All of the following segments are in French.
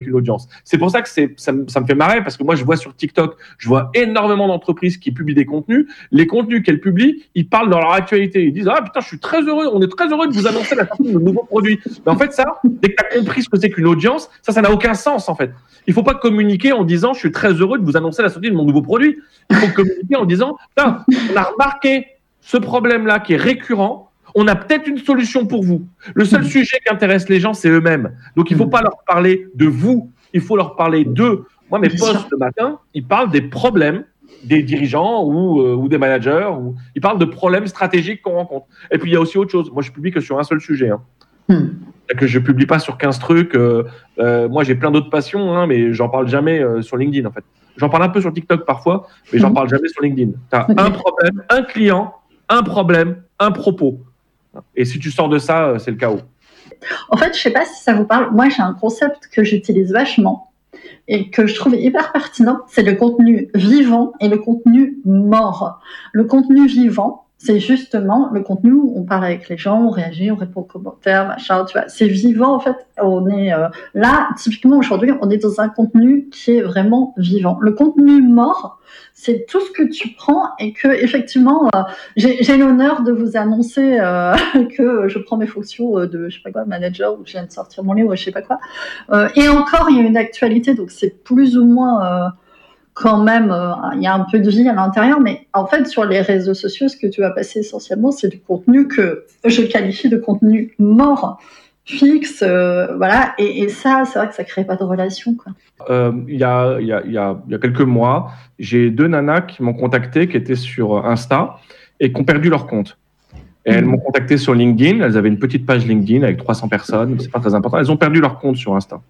l'audience. C'est pour ça que ça me fait marrer, parce que moi, je vois sur TikTok, je vois énormément d'entreprises qui publient des contenus. Les contenus qu'elles publient, ils parlent dans leur actualité. Ils disent « Ah putain, je suis très heureux, on est très heureux de vous annoncer la sortie de nos nouveaux produits. » Mais en fait, ça, dès que tu as compris ce que c'est qu'une audience, ça n'a aucun sens, en fait. Il ne faut pas communiquer en disant « Je suis très heureux de vous annoncer la sortie de mon nouveau produit. » Il faut communiquer en disant « Putain, on a remarqué ce problème-là qui est récurrent. On a peut-être une solution pour vous. » Le seul sujet qui intéresse les gens, c'est eux-mêmes. Donc, il ne faut pas leur parler de vous. Il faut leur parler d'eux. Moi, mes posts le matin, ils parlent des problèmes des dirigeants ou des managers. Ils parlent de problèmes stratégiques qu'on rencontre. Et puis, il y a aussi autre chose. Moi, je publie que sur un seul sujet. Que je ne publie pas sur 15 trucs. Moi, j'ai plein d'autres passions, mais j'en parle jamais sur LinkedIn, en fait. J'en parle un peu sur TikTok parfois, mais j'en parle jamais sur LinkedIn. Tu as un problème, un client, un problème, un propos. Et si tu sors de ça, c'est le chaos. En fait, je ne sais pas si ça vous parle. Moi, j'ai un concept que j'utilise vachement et que je trouve hyper pertinent. C'est le contenu vivant et le contenu mort. Le contenu vivant, c'est justement le contenu où on parle avec les gens, on réagit, on répond aux commentaires, machin, tu vois. C'est vivant, en fait. On est là, typiquement, aujourd'hui, on est dans un contenu qui est vraiment vivant. Le contenu mort, c'est tout ce que tu prends et que, effectivement, j'ai l'honneur de vous annoncer que je prends mes fonctions de, je sais pas quoi, manager, ou je viens de sortir mon livre, je sais pas quoi. Et encore, il y a une actualité, donc c'est plus ou moins... quand même, il y a un peu de vie à l'intérieur, mais en fait, sur les réseaux sociaux, ce que tu vas passer essentiellement, c'est du contenu que je qualifie de contenu mort, fixe, voilà, et ça, c'est vrai que ça crée pas de relation, quoi. Il y a quelques mois, j'ai 2 nanas qui m'ont contacté, qui étaient sur Insta et qui ont perdu leur compte. Et elles m'ont contacté sur LinkedIn, elles avaient une petite page LinkedIn avec 300 personnes, c'est pas très important, elles ont perdu leur compte sur Insta.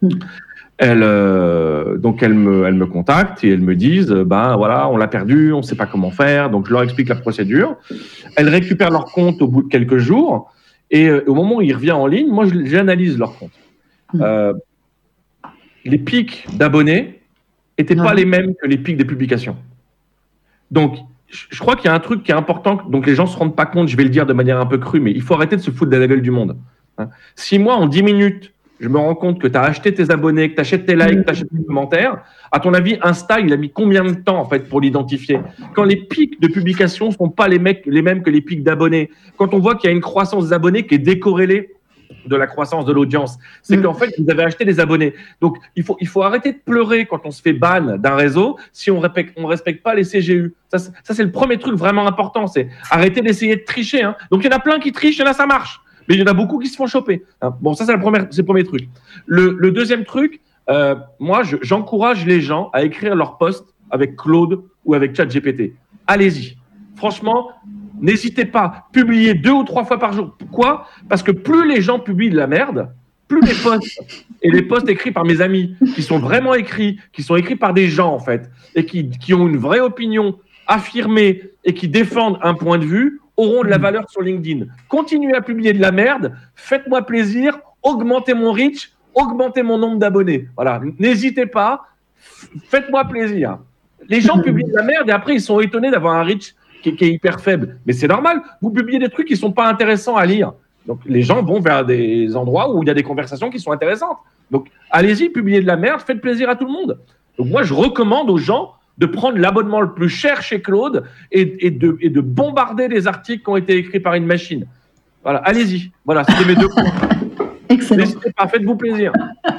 Donc elles me contactent et elles me disent voilà, on l'a perdu, on ne sait pas comment faire. Donc je leur explique la procédure. Elles récupèrent leur compte au bout de quelques jours et au moment où il revient en ligne, moi j'analyse leur compte. Les pics d'abonnés n'étaient pas les mêmes que les pics des publications. Donc je crois qu'il y a un truc qui est important, donc les gens ne se rendent pas compte, je vais le dire de manière un peu crue, mais il faut arrêter de se foutre de la gueule du monde. Si moi en 10 minutes je me rends compte que tu as acheté tes abonnés, que tu achètes tes likes, que tu achètes tes commentaires. À ton avis, Insta, il a mis combien de temps en fait pour l'identifier? Quand les pics de publication ne sont pas les mêmes que les pics d'abonnés, quand on voit qu'il y a une croissance des abonnés qui est décorrélée de la croissance de l'audience, c'est qu'en fait, vous avez acheté des abonnés. Donc, il faut arrêter de pleurer quand on se fait ban d'un réseau si on respecte pas les CGU. Ça c'est le premier truc vraiment important, c'est arrêter d'essayer de tricher. Donc, il y en a plein qui trichent, il y en a, ça marche. Mais il y en a beaucoup qui se font choper. Bon, ça, c'est le premier truc. Le deuxième truc, moi, j'encourage les gens à écrire leurs posts avec Claude ou avec ChatGPT. Allez-y. Franchement, n'hésitez pas. Publiez 2 ou 3 fois par jour. Pourquoi? Parce que plus les gens publient de la merde, plus les posts et les posts écrits par mes amis, qui sont vraiment écrits, qui sont écrits par des gens, en fait, et qui ont une vraie opinion affirmée et qui défendent un point de vue, auront de la valeur sur LinkedIn. Continuez à publier de la merde, faites-moi plaisir, augmentez mon reach, augmentez mon nombre d'abonnés. Voilà, n'hésitez pas, faites-moi plaisir. Les gens publient de la merde et après ils sont étonnés d'avoir un reach qui est hyper faible. Mais c'est normal, vous publiez des trucs qui ne sont pas intéressants à lire. Donc les gens vont vers des endroits où il y a des conversations qui sont intéressantes. Donc allez-y, publiez de la merde, faites plaisir à tout le monde. Donc moi je recommande aux gens de prendre l'abonnement le plus cher chez Claude et de bombarder les articles qui ont été écrits par une machine. Voilà, allez-y. Voilà, c'était mes 2 points. Excellent. N'hésitez pas, faites-vous plaisir.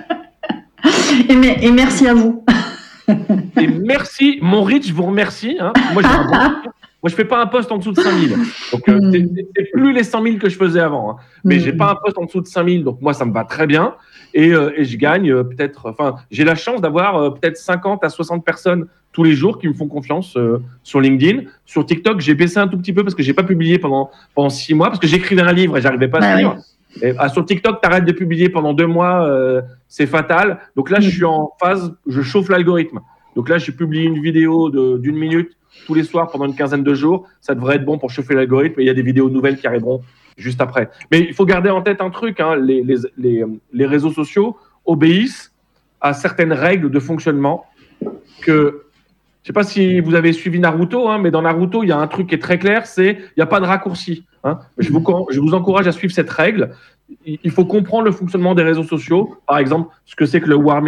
Et merci à vous. Et merci, mon reach, je vous remercie. Moi, je fais pas un post en dessous de 5000. Donc, c'est plus les 100 000 que je faisais avant. Mais j'ai pas un post en dessous de 5000. Donc, moi, ça me va très bien. Et je gagne j'ai la chance d'avoir peut-être 50 à 60 personnes tous les jours qui me font confiance sur LinkedIn. Sur TikTok, j'ai baissé un tout petit peu parce que j'ai pas publié pendant 6 mois parce que j'écrivais un livre et j'arrivais pas à ce livre. Et, sur TikTok, tu arrêtes de publier pendant 2 mois, c'est fatal. Donc là, je suis en phase, je chauffe l'algorithme. Donc là, je publie une vidéo d'1 minute tous les soirs pendant une quinzaine de jours. Ça devrait être bon pour chauffer l'algorithme et il y a des vidéos nouvelles qui arriveront juste après. Mais il faut garder en tête un truc, les réseaux sociaux obéissent à certaines règles de fonctionnement que, je ne sais pas si vous avez suivi Naruto, mais dans Naruto, il y a un truc qui est très clair, c'est il n'y a pas de raccourci. Je vous encourage à suivre cette règle. Il faut comprendre le fonctionnement des réseaux sociaux. Par exemple, ce que c'est que le warming.